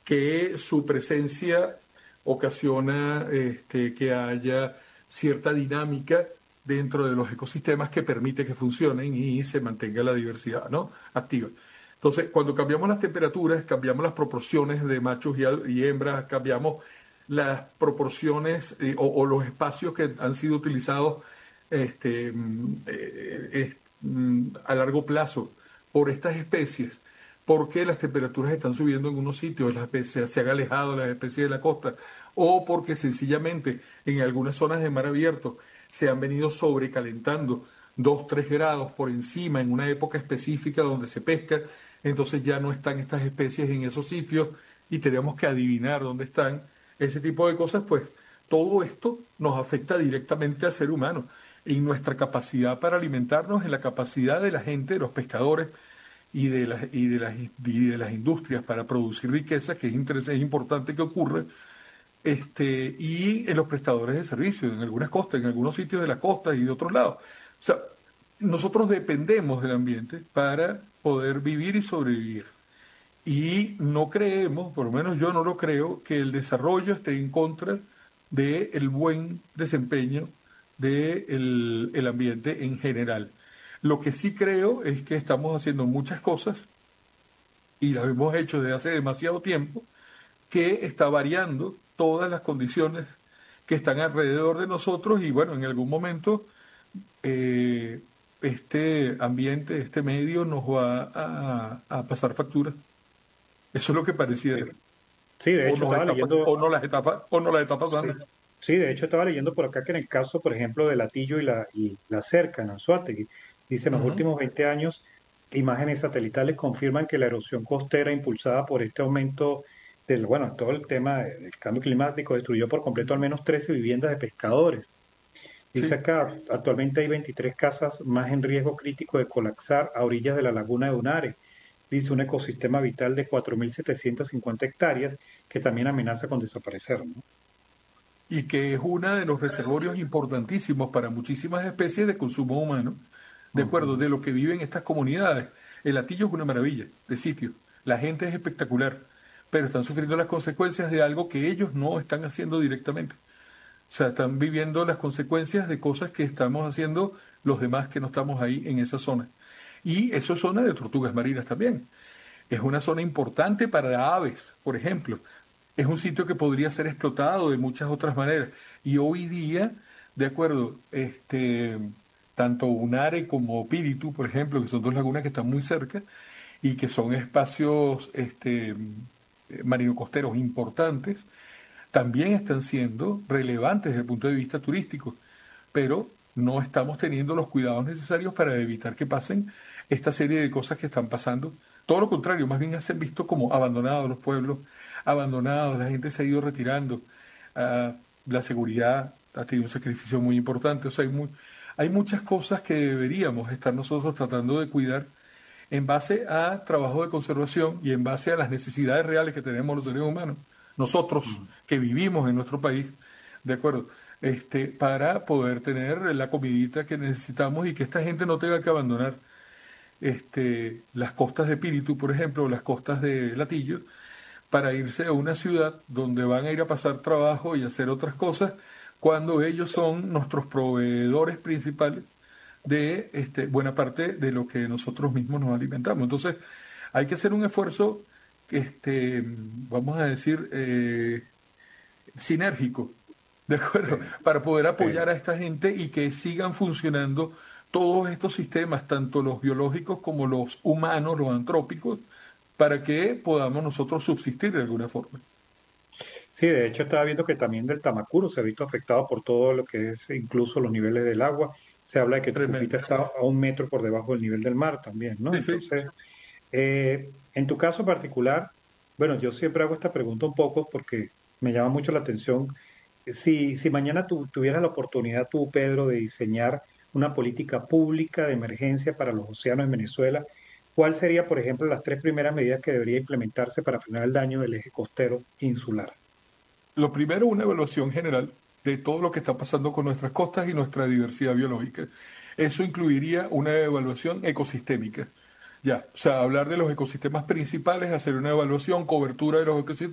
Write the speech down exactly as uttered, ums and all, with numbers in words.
que su presencia ocasiona este, que haya cierta dinámica dentro de los ecosistemas que permite que funcionen y se mantenga la diversidad, ¿no? Activa. Entonces, cuando cambiamos las temperaturas, cambiamos las proporciones de machos y, al- y hembras, cambiamos las proporciones eh, o, o los espacios que han sido utilizados este, mm, eh, eh, mm, a largo plazo por estas especies, porque las temperaturas están subiendo en unos sitios, las especies se han alejado las especies de la costa, o porque sencillamente en algunas zonas de mar abierto se han venido sobrecalentando dos, tres grados por encima en una época específica donde se pesca, entonces ya no están estas especies en esos sitios y tenemos que adivinar dónde están. Ese tipo de cosas, pues todo esto nos afecta directamente al ser humano, en nuestra capacidad para alimentarnos, en la capacidad de la gente, de los pescadores y de las, y de las, y de las industrias para producir riqueza, que es, interes- es importante que ocurra, este, y en los prestadores de servicios, en algunas costas, en algunos sitios de la costa y de otros lados. O sea, nosotros dependemos del ambiente para poder vivir y sobrevivir. Y no creemos, por lo menos yo no lo creo, que el desarrollo esté en contra del buen desempeño del el ambiente en general. Lo que sí creo es que estamos haciendo muchas cosas y las hemos hecho desde hace demasiado tiempo, que está variando todas las condiciones que están alrededor de nosotros y bueno, en algún momento eh, este ambiente, este medio nos va a, a pasar factura. Eso es lo que Sí, pareciera. sí, de O hecho nos estaba está, leyendo, o no las está, o no las está sí, pasando. sí, de hecho estaba leyendo por acá que en el caso, por ejemplo, de Latillo y la, y la Cerca, en Anzoátegui, dice en los Ujú. últimos veinte años, imágenes satelitales confirman que la erosión costera impulsada por este aumento del, bueno, todo el tema de- del cambio climático destruyó por completo al menos trece viviendas de pescadores. Dice Sí, acá, actualmente hay veintitrés casas más en riesgo crítico de colapsar a orillas de la laguna de Unare. Dice un ecosistema vital de cuatro mil setecientas cincuenta hectáreas que también amenaza con desaparecer, ¿no? y que es uno de los reservorios importantísimos para muchísimas especies de consumo humano, de acuerdo, Ujú. de lo que viven estas comunidades. El Atillo es una maravilla de sitio, la gente es espectacular, pero están sufriendo las consecuencias de algo que ellos no están haciendo directamente. O sea, están viviendo las consecuencias de cosas que estamos haciendo los demás que no estamos ahí en esa zona. Y eso es zona de tortugas marinas también. Es una zona importante para aves, por ejemplo. Es un sitio que podría ser explotado de muchas otras maneras. Y hoy día, de acuerdo, este, tanto Unare como Píritu, por ejemplo, que son dos lagunas que están muy cerca y que son espacios este, marino-costeros importantes, también están siendo relevantes desde el punto de vista turístico, pero no estamos teniendo los cuidados necesarios para evitar que pasen esta serie de cosas que están pasando. Todo lo contrario, más bien se han visto como abandonados los pueblos, abandonados, la gente se ha ido retirando, uh, la seguridad ha tenido un sacrificio muy importante, o sea, hay, muy, hay muchas cosas que deberíamos estar nosotros tratando de cuidar en base a trabajo de conservación y en base a las necesidades reales que tenemos los seres humanos, nosotros Mm. que vivimos en nuestro país, ¿de acuerdo? Este, para poder tener la comidita que necesitamos y que esta gente no tenga que abandonar este, las costas de Píritu, por ejemplo, o las costas de Latillo, para irse a una ciudad donde van a ir a pasar trabajo y hacer otras cosas, cuando ellos son nuestros proveedores principales de este, buena parte de lo que nosotros mismos nos alimentamos. Entonces, hay que hacer un esfuerzo, este, vamos a decir, eh, sinérgico, ¿de Sí, acuerdo? Para poder sí. apoyar a esta gente y que sigan funcionando todos estos sistemas, tanto los biológicos como los humanos, los antrópicos, para que podamos nosotros subsistir de alguna forma. Sí, de hecho estaba viendo que también del Tamacuro se ha visto afectado por todo lo que es incluso los niveles del agua. Se habla de que Tucupita Tremendo. está a un metro por debajo del nivel del mar también, ¿no? Sí, sí. Entonces, eh, en tu caso particular, bueno, yo siempre hago esta pregunta un poco porque me llama mucho la atención. Si, si mañana tú tuvieras la oportunidad tú, Pedro, de diseñar una política pública de emergencia para los océanos en Venezuela, ¿cuál sería, por ejemplo, las tres primeras medidas que debería implementarse para frenar el daño del eje costero insular? Lo primero, una evaluación general de todo lo que está pasando con nuestras costas y nuestra diversidad biológica. Eso incluiría una evaluación ecosistémica. Ya, o sea, hablar de los ecosistemas principales, hacer una evaluación, cobertura de los ecosistemas